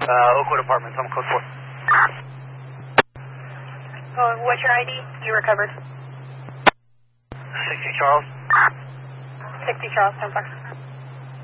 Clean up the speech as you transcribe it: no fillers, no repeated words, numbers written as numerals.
Oakwood Apartments, I'm code 4. What's your ID? You recovered. 60 Charles. 60 Charles, 10 bucks.